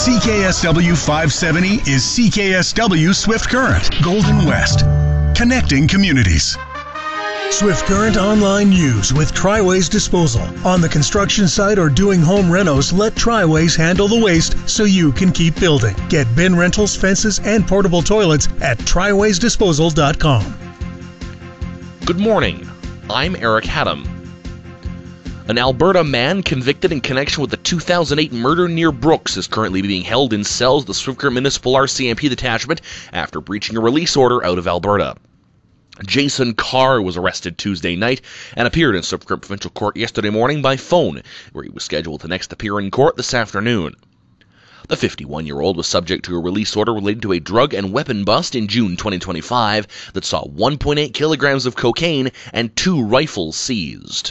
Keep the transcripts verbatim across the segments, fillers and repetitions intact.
C K S W five seventy is C K S W Swift Current, Golden West, connecting communities. Swift Current Online News with Triways Disposal. On the construction site or doing home renos, let Triways handle the waste so you can keep building. Get bin rentals, fences, and portable toilets at triways disposal dot com. Good morning. I'm Eric Haddam. An Alberta man convicted in connection with the two thousand eight murder near Brooks is currently being held in cells at the Swift Current Municipal R C M P detachment after breaching a release order out of Alberta. Jason Carr was arrested Tuesday night and appeared in Swift Current Provincial Court yesterday morning by phone, where he was scheduled to next appear in court this afternoon. The fifty-one-year-old was subject to a release order related to a drug and weapon bust in June twenty twenty-five that saw one point eight kilograms of cocaine and two rifles seized.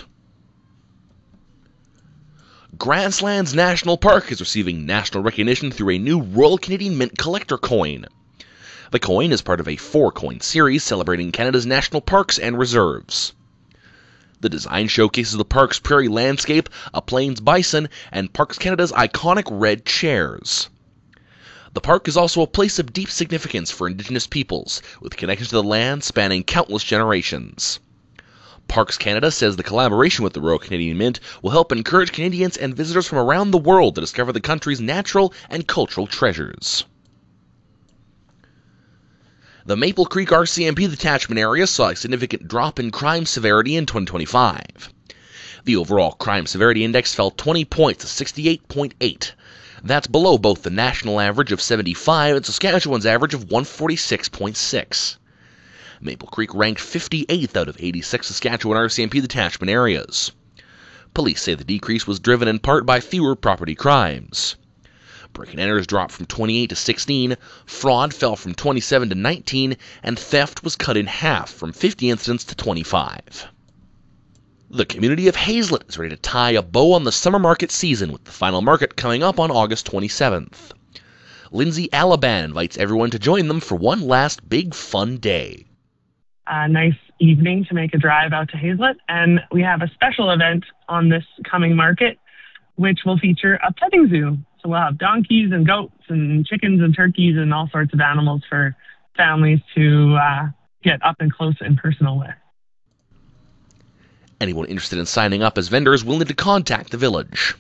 Grasslands National Park is receiving national recognition through a new Royal Canadian Mint collector coin. The coin is part of a four-coin series celebrating Canada's national parks and reserves. The design showcases the park's prairie landscape, a plains bison, and Parks Canada's iconic red chairs. The park is also a place of deep significance for Indigenous peoples, with connections to the land spanning countless generations. Parks Canada says the collaboration with the Royal Canadian Mint will help encourage Canadians and visitors from around the world to discover the country's natural and cultural treasures. The Maple Creek R C M P detachment area saw a significant drop in crime severity in twenty twenty-five. The overall crime severity index fell twenty points to sixty-eight point eight. That's below both the national average of seventy-five and Saskatchewan's average of one forty-six point six. Maple Creek ranked fifty-eighth out of eighty-six Saskatchewan R C M P detachment areas. Police say the decrease was driven in part by fewer property crimes. Break-and-enters dropped from twenty-eight to sixteen, fraud fell from twenty-seven to nineteen, and theft was cut in half from fifty incidents to twenty-five. The community of Hazelet is ready to tie a bow on the summer market season with the final market coming up on August twenty-seventh. Lindsay Alaban invites everyone to join them for one last big fun day. A nice evening to make a drive out to Hazelet, and we have a special event on this coming market, which will feature a petting zoo. So we'll have donkeys and goats and chickens and turkeys and all sorts of animals for families to uh, get up and close and personal with. Anyone interested in signing up as vendors will need to contact the village.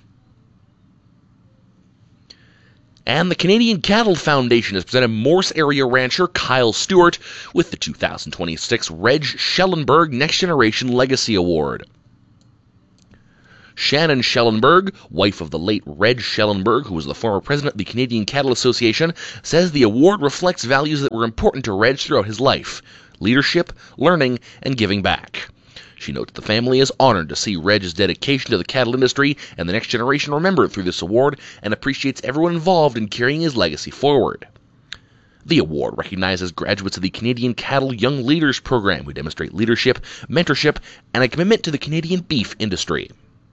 And the Canadian Cattle Foundation has presented Morse area rancher Kyle Stewart with the two thousand twenty-six Reg Schellenberg Next Generation Legacy Award. Shannon Schellenberg, wife of the late Reg Schellenberg, who was the former president of the Canadian Cattle Association, says the award reflects values that were important to Reg throughout his life: leadership, learning, and giving back. She notes the family is honored to see Reg's dedication to the cattle industry and the next generation remembered through this award, and appreciates everyone involved in carrying his legacy forward. The award recognizes graduates of the Canadian Cattle Young Leaders Program who demonstrate leadership, mentorship, and a commitment to the Canadian beef industry.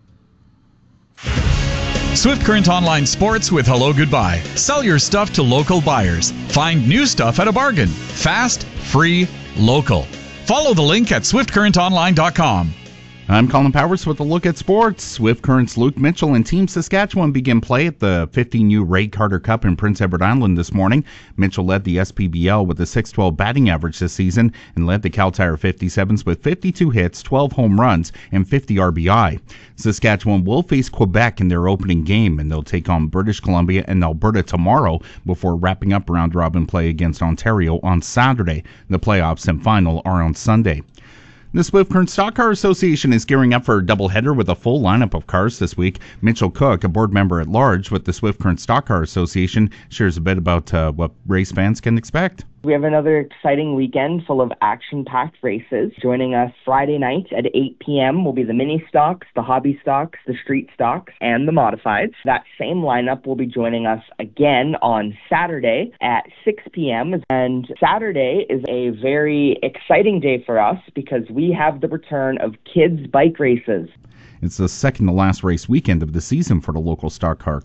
Swift Current Online Sports with Hello Goodbye. Sell your stuff to local buyers. Find new stuff at a bargain. Fast, free, local. Follow the link at swift current online dot com. I'm Colin Powers with a look at sports. Swift Current's Luke Mitchell and Team Saskatchewan begin play at the fifteen U Ray Carter Cup in Prince Edward Island this morning. Mitchell led the S P B L with a six twelve batting average this season and led the Cal Tire fifty-sevens with fifty-two hits, twelve home runs, and fifty R B I. Saskatchewan will face Quebec in their opening game, and they'll take on British Columbia and Alberta tomorrow before wrapping up round-robin play against Ontario on Saturday. The playoffs and final are on Sunday. The Swift Current Stock Car Association is gearing up for a doubleheader with a full lineup of cars this week. Mitchell Cook, a board member at large with the Swift Current Stock Car Association, shares a bit about uh, what race fans can expect. We have another exciting weekend full of action-packed races. Joining us Friday night at eight p.m. will be the mini stocks, the hobby stocks, the street stocks, and the modifieds. That same lineup will be joining us again on Saturday at six p.m. And Saturday is a very exciting day for us because we have the return of kids' bike races. It's the second to last race weekend of the season for the local stock car club.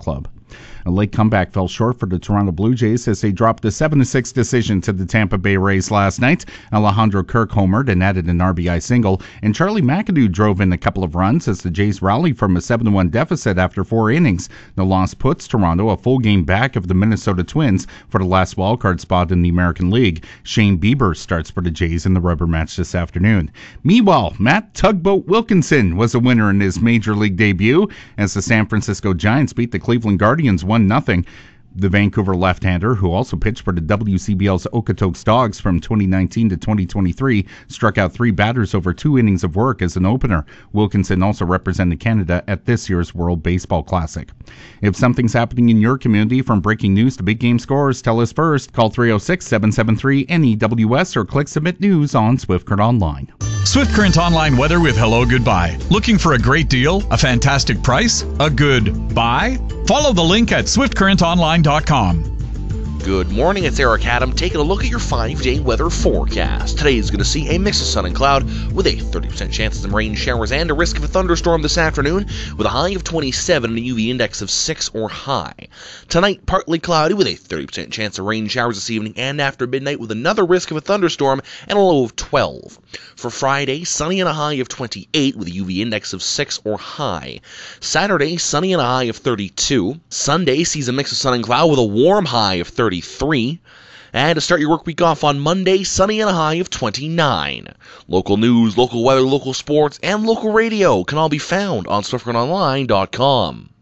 A late comeback fell short for the Toronto Blue Jays as they dropped a seven to six decision to the Tampa Bay Rays last night. Alejandro Kirk homered and added an R B I single, and Charlie McAdoo drove in a couple of runs as the Jays rallied from a seven to one deficit after four innings. The loss puts Toronto a full game back of the Minnesota Twins for the last wildcard spot in the American League. Shane Bieber starts for the Jays in the rubber match this afternoon. Meanwhile, Matt Tugboat Wilkinson was a winner in his Major League debut as the San Francisco Giants beat the Cleveland Guardians one nothing. The Vancouver left-hander, who also pitched for the W C B L's Okotoks Dogs from twenty nineteen to twenty twenty-three, struck out three batters over two innings of work as an opener. Wilkinson also represented Canada at this year's World Baseball Classic. If something's happening in your community, from breaking news to big game scores, tell us first. Call three oh six, seven seven three, N E W S or click Submit News on Swift Current Online. Swift Current Online weather with Hello Goodbye. Looking for a great deal? A fantastic price? A good buy? Follow the link at swift current online dot com. Good morning, it's Eric Adam taking a look at your five-day weather forecast. Today is going to see a mix of sun and cloud with a thirty percent chance of some rain showers and a risk of a thunderstorm this afternoon with a high of twenty-seven and a U V index of six or high. Tonight, partly cloudy with a thirty percent chance of rain showers this evening and after midnight with another risk of a thunderstorm and a low of twelve. For Friday, sunny and a high of twenty-eight with a U V index of six or high. Saturday, sunny and a high of thirty-two. Sunday sees a mix of sun and cloud with a warm high of thirty-three. And to start your work week off on Monday, sunny and a high of twenty-nine. Local news, local weather, local sports, and local radio can all be found on swift current online dot com.